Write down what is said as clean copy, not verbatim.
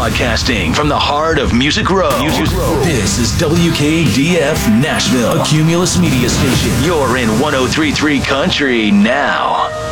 Broadcasting from the heart of Music Row. This is WKDF Nashville, a Cumulus Media Station. You're in 103.3 Country now.